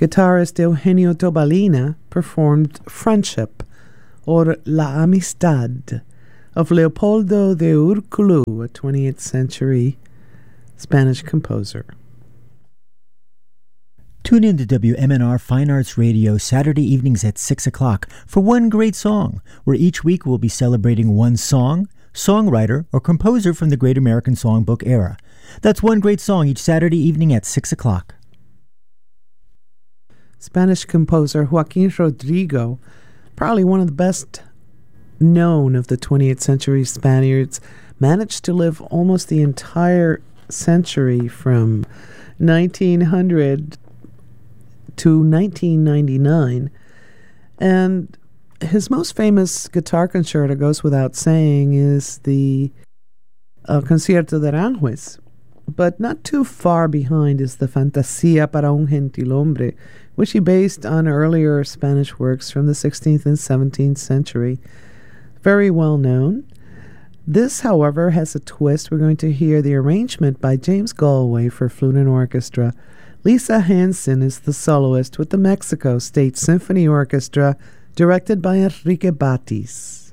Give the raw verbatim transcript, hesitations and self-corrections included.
Guitarist Eugenio Tobalina performed Friendship, or La Amistad, of Leopoldo de Urculú, a twentieth century Spanish composer. Tune in to W M N R Fine Arts Radio Saturday evenings at six o'clock for One Great Song, where each week we'll be celebrating one song, songwriter, or composer from the Great American Songbook era. That's One Great Song each Saturday evening at six o'clock. Spanish composer Joaquin Rodrigo, probably one of the best known of the twentieth century Spaniards, managed to live almost the entire century from nineteen hundred to nineteen ninety-nine. And his most famous guitar concerto, goes without saying, is the uh, Concierto de Aranjuez. But not too far behind is the Fantasía para un Gentilhombre, which he based on earlier Spanish works from the sixteenth and seventeenth century. Very well known. This, however, has a twist. We're going to hear the arrangement by James Galway for flute and orchestra. Lisa Hansen is the soloist with the Mexico State Symphony Orchestra, directed by Enrique Batis.